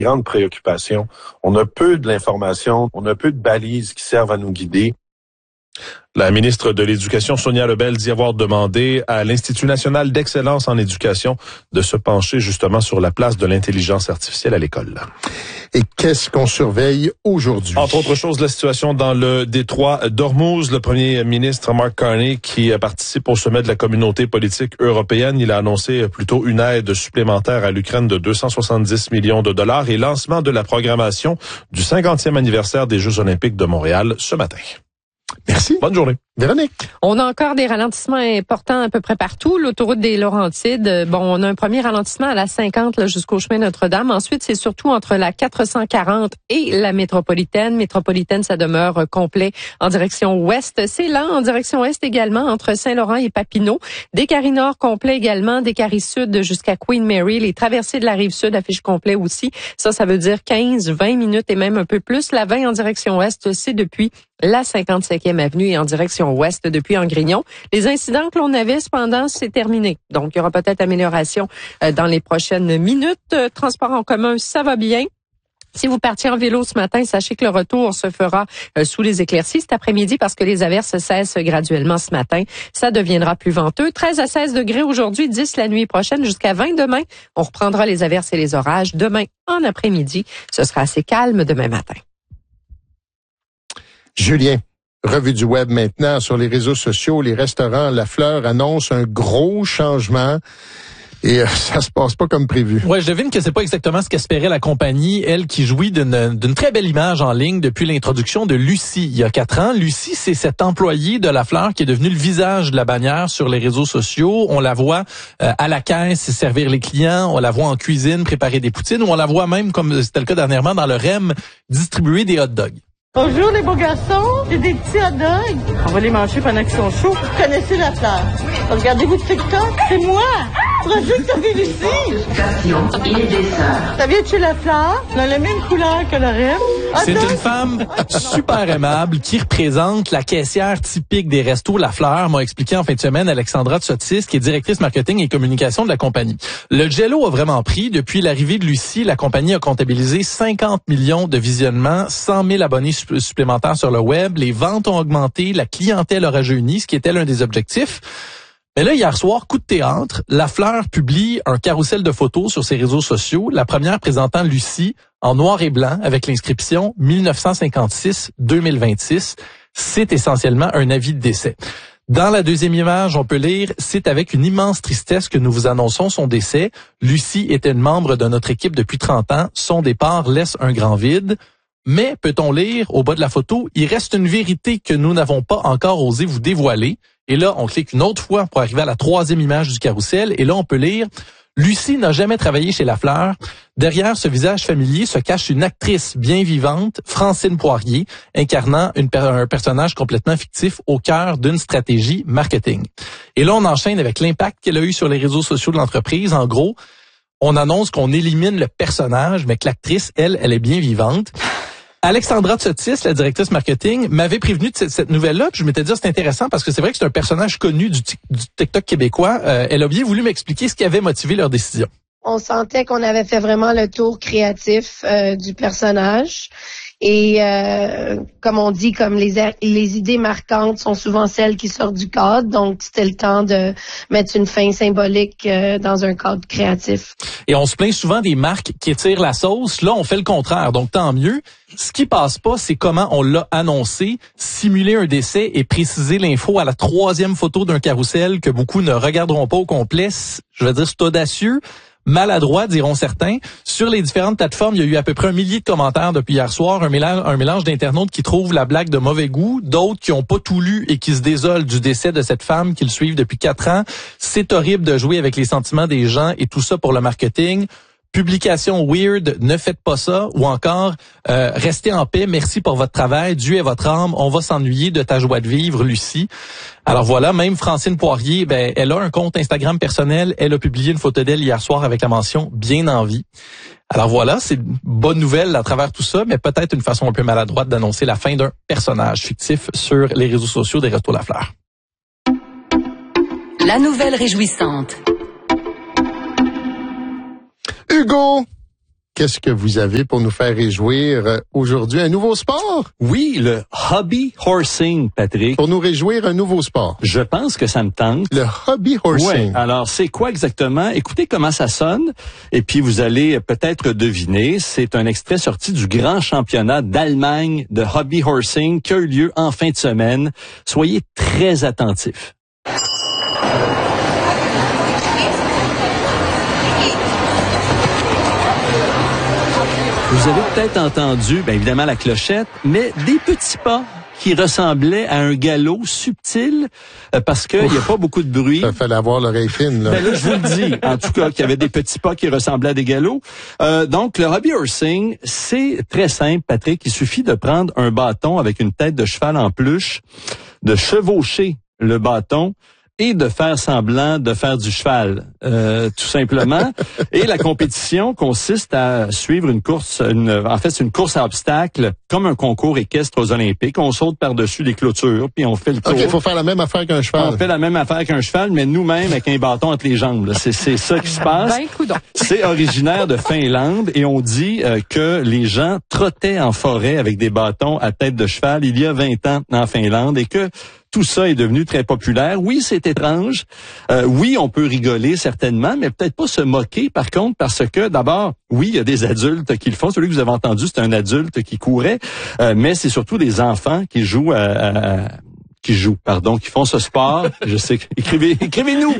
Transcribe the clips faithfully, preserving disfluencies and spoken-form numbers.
grande préoccupation. On a peu de l'information, on a peu de balises qui servent à nous guider. La ministre de l'Éducation, Sonia Lebel, dit avoir demandé à l'Institut national d'excellence en éducation de se pencher justement sur la place de l'intelligence artificielle à l'école. Et qu'est-ce qu'on surveille aujourd'hui? Entre autres choses, la situation dans le détroit d'Ormuz. Le premier ministre Mark Carney, qui participe au sommet de la communauté politique européenne, il a annoncé plutôt une aide supplémentaire à l'Ukraine de deux cent soixante-dix millions de dollars et lancement de la programmation du cinquantième anniversaire des Jeux olympiques de Montréal ce matin. Merci. Bonne journée. Véronique. On a encore des ralentissements importants à peu près partout. L'autoroute des Laurentides, bon, on a un premier ralentissement à la cinquante là, jusqu'au chemin Notre-Dame. Ensuite, c'est surtout entre la quatre cent quarante et la métropolitaine. Métropolitaine, ça demeure complet en direction ouest. C'est lent en direction est également entre Saint-Laurent et Papineau. Des carrés nord complet également, des carrés sud jusqu'à Queen Mary. Les traversées de la rive sud affichent complet aussi. Ça, ça veut dire quinze, vingt minutes et même un peu plus. La vingt en direction ouest, c'est depuis la cinquante-cinquième avenue et en direction ouest depuis Angrignon. Les incidents que l'on avait, cependant, c'est terminé. Donc, il y aura peut-être amélioration euh, dans les prochaines minutes. Euh, transport en commun, ça va bien. Si vous partiez en vélo ce matin, sachez que le retour se fera euh, sous les éclaircies cet après-midi parce que les averses cessent graduellement ce matin. Ça deviendra plus venteux. treize à seize degrés aujourd'hui, dix la nuit prochaine, jusqu'à vingt demain. On reprendra les averses et les orages demain en après-midi. Ce sera assez calme demain matin. Julien, revue du web maintenant sur les réseaux sociaux. Les restaurants La Fleur annoncent un gros changement et euh, ça se passe pas comme prévu. Ouais, je devine que c'est pas exactement ce qu'espérait la compagnie, elle qui jouit d'une, d'une très belle image en ligne depuis l'introduction de Lucie il y a quatre ans. Lucie, c'est cet employé de La Fleur qui est devenu le visage de la bannière sur les réseaux sociaux. On la voit euh, à la caisse servir les clients, on la voit en cuisine préparer des poutines, ou on la voit même, comme c'était le cas dernièrement dans le R E M, distribuer des hot dogs. Bonjour les beaux garçons, j'ai des petits hot dogs. On va les manger pendant qu'ils sont chauds. Vous connaissez La Fleur? Regardez-vous TikTok, c'est moi! Roger qui arrive ici. Il est dessert. Ça vient de chez La Fleur, on a la même couleur que le R E M. C'est une femme super aimable qui représente la caissière typique des restos La Fleur, m'a expliqué en fin de semaine Alexandra Tsotsis, qui est directrice marketing et communication de la compagnie. Le Jell-O a vraiment pris. Depuis l'arrivée de Lucie, la compagnie a comptabilisé cinquante millions de visionnements, cent mille abonnés supplémentaires sur le web, les ventes ont augmenté, la clientèle aura jeuni, ce qui était l'un des objectifs. Mais là, hier soir, coup de théâtre, La Fleur publie un carrousel de photos sur ses réseaux sociaux, la première présentant Lucie en noir et blanc avec l'inscription mille neuf cent cinquante-six deux mille vingt-six. C'est essentiellement un avis de décès. Dans la deuxième image, on peut lire « C'est avec une immense tristesse que nous vous annonçons son décès. Lucie était une membre de notre équipe depuis trente ans. Son départ laisse un grand vide. » Mais, peut-on lire, au bas de la photo, il reste une vérité que nous n'avons pas encore osé vous dévoiler. Et là, on clique une autre fois pour arriver à la troisième image du carrousel. Et là, on peut lire « Lucie n'a jamais travaillé chez La Fleur. Derrière ce visage familier se cache une actrice bien vivante, Francine Poirier, incarnant une, un personnage complètement fictif au cœur d'une stratégie marketing. » Et là, on enchaîne avec l'impact qu'elle a eu sur les réseaux sociaux de l'entreprise. En gros, on annonce qu'on élimine le personnage, mais que l'actrice, elle, elle est bien vivante. Alexandra Tsotsis, la directrice marketing, m'avait prévenu de cette, cette nouvelle-là. Puis je m'étais dit, c'est intéressant parce que c'est vrai que c'est un personnage connu du, du TikTok québécois. Euh, elle a bien voulu m'expliquer ce qui avait motivé leur décision. On sentait qu'on avait fait vraiment le tour créatif euh, du personnage. Et euh, comme on dit, comme les les idées marquantes sont souvent celles qui sortent du cadre, donc c'était le temps de mettre une fin symbolique euh, dans un cadre créatif. Et on se plaint souvent des marques qui étirent la sauce. Là, on fait le contraire, donc tant mieux. Ce qui passe pas, c'est comment on l'a annoncé, simuler un décès et préciser l'info à la troisième photo d'un carrousel que beaucoup ne regarderont pas au complet. Je veux dire, c'est audacieux. Maladroit, diront certains. Sur les différentes plateformes, il y a eu à peu près un millier de commentaires depuis hier soir, un mélange, un mélange d'internautes qui trouvent la blague de mauvais goût, d'autres qui ont pas tout lu et qui se désolent du décès de cette femme qu'ils suivent depuis quatre ans. C'est horrible de jouer avec les sentiments des gens et tout ça pour le marketing. Publication weird, ne faites pas ça, ou encore euh, restez en paix, merci pour votre travail, Dieu est votre âme, on va s'ennuyer de ta joie de vivre, Lucie. Alors voilà, même Francine Poirier, ben elle a un compte Instagram personnel, elle a publié une photo d'elle hier soir avec la mention bien en vie. Alors voilà, c'est une bonne nouvelle à travers tout ça, mais peut-être une façon un peu maladroite d'annoncer la fin d'un personnage fictif sur les réseaux sociaux des Restos La Fleur. La nouvelle réjouissante. Hugo, qu'est-ce que vous avez pour nous faire réjouir euh, aujourd'hui? Un nouveau sport? Oui, le hobby horsing, Patrick. Pour nous réjouir, un nouveau sport. Je pense que ça me tente. Le hobby horsing. Ouais. Alors, c'est quoi exactement? Écoutez comment ça sonne, et puis vous allez peut-être deviner. C'est un extrait sorti du grand championnat d'Allemagne de hobby horsing qui a eu lieu en fin de semaine. Soyez très attentifs. Vous avez peut-être entendu, bien évidemment, la clochette, mais des petits pas qui ressemblaient à un galop subtil, euh, parce qu'il n'y a pas beaucoup de bruit. Il fallait avoir l'oreille fine, là. Ben là, je vous le dis, en tout cas, qu'il y avait des petits pas qui ressemblaient à des galops. Euh, donc, le hobby horsing, c'est très simple, Patrick. Il suffit de prendre un bâton avec une tête de cheval en peluche, de chevaucher le bâton et de faire semblant de faire du cheval, euh, tout simplement. Et la compétition consiste à suivre une course, une, en fait, c'est une course à obstacles, comme un concours équestre aux Olympiques. On saute par-dessus les clôtures, puis on fait le tour. OK, il faut faire la même affaire qu'un cheval. On fait la même affaire qu'un cheval, mais nous-mêmes avec un bâton entre les jambes. Là. C'est, c'est ça qui se passe. Ben, coudonc. C'est originaire de Finlande, et on dit euh, que les gens trottaient en forêt avec des bâtons à tête de cheval il y a vingt ans en Finlande, et que tout ça est devenu très populaire. Oui, c'est étrange. Euh, oui, on peut rigoler certainement, mais peut-être pas se moquer, par contre, parce que d'abord, oui, il y a des adultes qui le font. Celui que vous avez entendu, c'est un adulte qui courait, euh, mais c'est surtout des enfants qui jouent à, à qui jouent, pardon, qui font ce sport. Je sais, écrivez, écrivez-nous.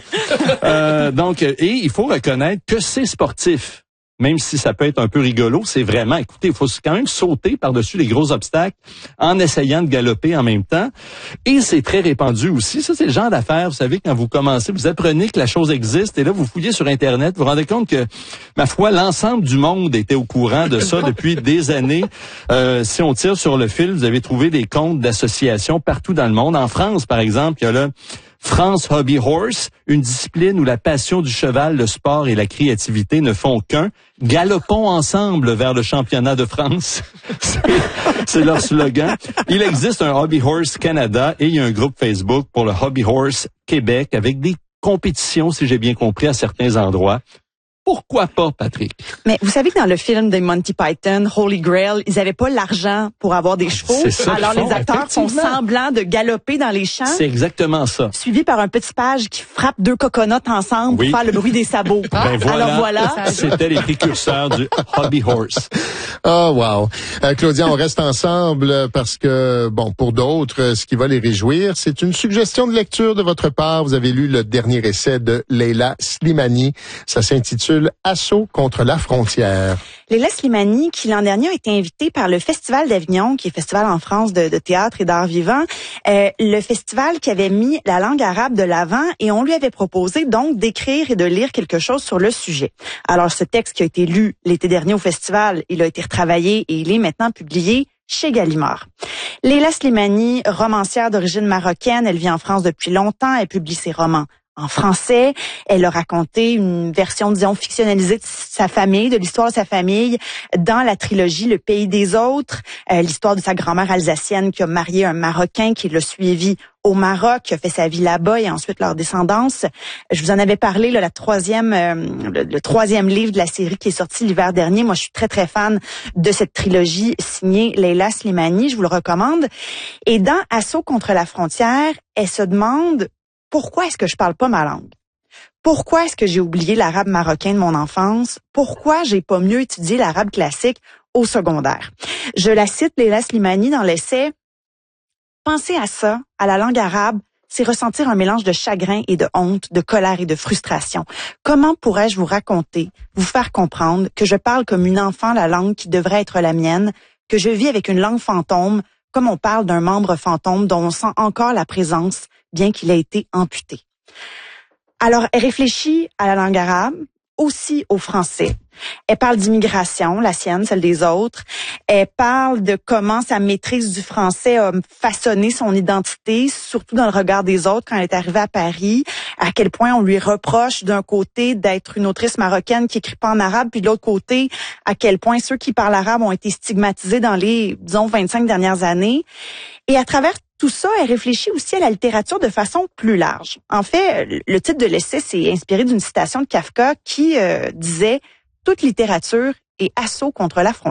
Euh, donc, et il faut reconnaître que c'est sportif. Même si ça peut être un peu rigolo, c'est vraiment, écoutez, il faut quand même sauter par-dessus les gros obstacles en essayant de galoper en même temps. Et c'est très répandu aussi. Ça, c'est le genre d'affaire, vous savez, quand vous commencez, vous apprenez que la chose existe, et là, vous fouillez sur Internet, vous vous rendez compte que, ma foi, l'ensemble du monde était au courant de ça depuis des années. Euh, si on tire sur le fil, vous avez trouvé des comptes d'associations partout dans le monde. En France, par exemple, il y a là France Hobby Horse, une discipline où la passion du cheval, le sport et la créativité ne font qu'un. Galopons ensemble vers le championnat de France. c'est, c'est leur slogan. Il existe un Hobby Horse Canada, et il y a un groupe Facebook pour le Hobby Horse Québec avec des compétitions, si j'ai bien compris, à certains endroits. Pourquoi pas, Patrick? Mais vous savez que dans le film de Monty Python, Holy Grail, ils avaient pas l'argent pour avoir des chevaux. C'est ça Alors qu'ils font, les acteurs font semblant de galoper dans les champs. C'est exactement ça. Suivi par un petit page qui frappe deux coconuts ensemble Oui. pour faire le bruit des sabots. Ben voilà, Alors voilà. C'était les précurseurs du Hobby Horse. Oh, wow. Euh, Claudia, on reste ensemble parce que, bon, pour d'autres, ce qui va les réjouir, c'est une suggestion de lecture de votre part. Vous avez lu le dernier essai de Leila Slimani. Ça s'intitule « Assaut contre la frontière ». Leila Slimani, qui l'an dernier a été invitée par le Festival d'Avignon, qui est festival en France de, de théâtre et d'art vivant, euh, le festival qui avait mis la langue arabe de l'avant, et on lui avait proposé donc d'écrire et de lire quelque chose sur le sujet. Alors ce texte qui a été lu l'été dernier au festival, il a été retravaillé et il est maintenant publié chez Gallimard. Leila Slimani, romancière d'origine marocaine, elle vit en France depuis longtemps, elle publie ses romans en français. Elle a raconté une version, disons, fictionnalisée de sa famille, de l'histoire de sa famille, dans la trilogie Le Pays des Autres, euh, l'histoire de sa grand-mère alsacienne qui a marié un Marocain, qui l'a suivi au Maroc, qui a fait sa vie là-bas, et ensuite leur descendance. Je vous en avais parlé, là, la troisième, euh, le, le troisième livre de la série qui est sorti l'hiver dernier. Moi, je suis très, très fan de cette trilogie signée Leila Slimani. Je vous le recommande. Et dans Assaut contre la frontière, elle se demande: pourquoi est-ce que je parle pas ma langue? Pourquoi est-ce que j'ai oublié l'arabe marocain de mon enfance? Pourquoi j'ai pas mieux étudié l'arabe classique au secondaire? Je la cite, Leila Slimani, dans l'essai. Penser à ça, à la langue arabe, c'est ressentir un mélange de chagrin et de honte, de colère et de frustration. Comment pourrais-je vous raconter, vous faire comprendre que je parle comme une enfant la langue qui devrait être la mienne, que je vis avec une langue fantôme, comme on parle d'un membre fantôme dont on sent encore la présence, bien qu'il ait été amputé. Alors, elle réfléchit à la langue arabe, aussi au français. Elle parle d'immigration, la sienne, celle des autres. Elle parle de comment sa maîtrise du français a façonné son identité, surtout dans le regard des autres quand elle est arrivée à Paris. À quel point on lui reproche d'un côté d'être une autrice marocaine qui écrit pas en arabe, puis de l'autre côté, à quel point ceux qui parlent arabe ont été stigmatisés dans les, disons, vingt-cinq dernières années. Et à travers tout ça, elle réfléchit aussi à la littérature de façon plus large. En fait, le titre de l'essai s'est inspiré d'une citation de Kafka qui euh, disait « Toute littérature et Assaut contre la frontière.